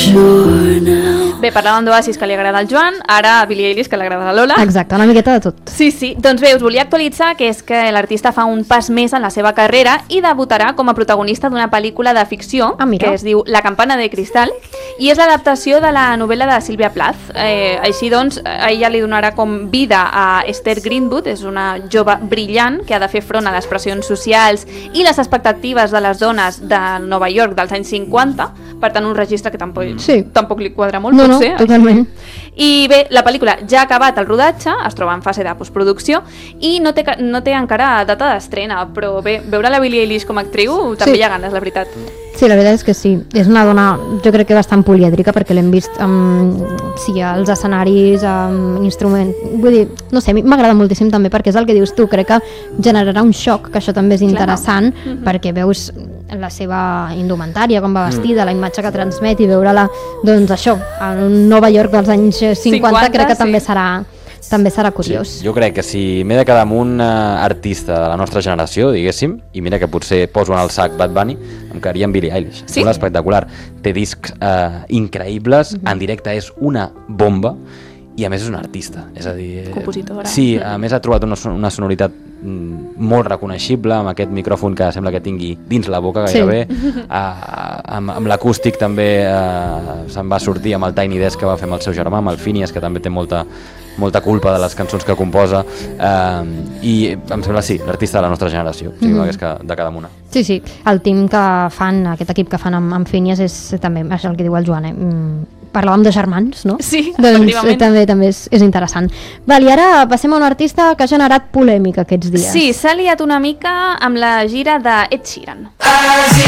Bé, parlàvem d'Oasis, que li agrada al Joan, ara a Billie Eilish, que li agrada a la Lola. Exacte, una miqueta de tot. Sí. Doncs bé, us volia actualitzar que és que l'artista fa un pas més en la seva carrera i debutarà com a protagonista d'una pel·lícula de ficció que es diu La campana de cristal i és l'adaptació de la novel·la de Sylvia Plath. Així doncs, a ella li donarà com vida a Esther Greenwood, és una jove brillant que ha de fer front a les pressions socials i les expectatives de les dones de Nova York dels anys 50, per tant un registre que tampoc li quadra molt, potser. Totalment. I bé, la pel·lícula ja ha acabat el rodatge, es troba en fase de postproducció i no té encara data d'estrena, però bé, veure la Billie Eilish com a actriu també hi ha ganes, la veritat. Sí, la veritat és que sí. És una dona, jo crec que bastant polièdrica, perquè l'hem vist als escenaris, instruments... Vull dir, no sé, m'agrada moltíssim també, perquè és el que dius tu, crec que generarà un xoc, que això també és interessant, perquè veus la seva indumentària, com va vestida, la imatge que transmet, i veure-la, doncs això, en Nova York dels anys 50 crec que també serà curiós. Sí, jo crec que si m'he de quedar amb un artista de la nostra generació, diguéssim, i mira que potser poso en el sac Bad Bunny, em quedaria amb Billie Eilish. És molt espectacular. Té discs increïbles, en directe és una bomba, i a més és un artista, és a dir... Compositora. Sí, a més ha trobat una sonoritat molt reconeixible, amb aquest micròfon que sembla que tingui dins la boca gairebé, amb l'acústic també se'n va sortir amb el Tiny Desk que va fer amb el seu germà, amb el Phineas, que també té molta culpa de les cançons que composa, i em sembla, l'artista de la nostra generació, o sigui, de cada una. Sí, el team que fan, aquest equip que fan amb Phineas és també, és el que diu el Joan, parlàvem de germans, no? Sí, efectivament. També és interessant. Val, i ara passem a un artista que ha generat polèmica aquests dies. Sí, s'ha liat una mica amb la gira de Ed Sheeran.